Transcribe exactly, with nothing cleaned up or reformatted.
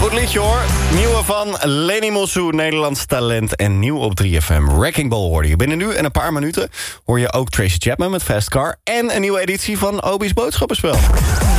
Goed liedje hoor. Nieuwe van Leni Mossou, Nederlands talent en nieuw op drie F M. Wrecking Ball hoorde je. Binnen nu en een paar minuten hoor je ook Tracy Chapman met Fast Car... en een nieuwe editie van Obi's Boodschappenspel.